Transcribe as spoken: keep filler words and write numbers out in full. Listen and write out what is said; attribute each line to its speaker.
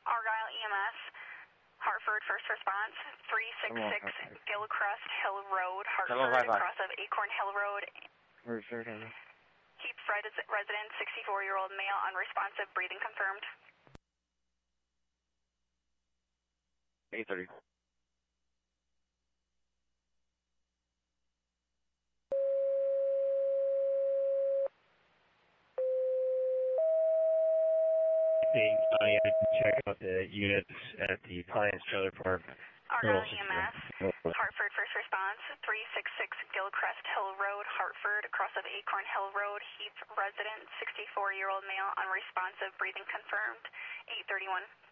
Speaker 1: Argyle E M S, Hartford First Response, three six six Gilcrest Hill Road, Hartford, cross of Acorn Hill Road. Heath resident, sixty-four-year-old male, unresponsive, breathing confirmed.
Speaker 2: eight thirty.
Speaker 3: Being County, I can check out the units at the Clients Trailer Park.
Speaker 1: Argyle E M S, Hartford First Response, three six six Gilcrest Hill Road, Hartford, cross of Acorn Hill Road, Heath resident, sixty-four-year-old male, unresponsive, breathing confirmed, eight thirty-one.